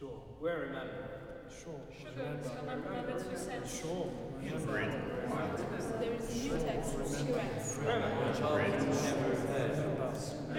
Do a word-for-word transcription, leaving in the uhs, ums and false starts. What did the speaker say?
Sure, we'll remember. Sure. Sugar, Remember. number two said. Sure. Remember. There is a new text, Shiraz. Remember. A child who never heard. Remember.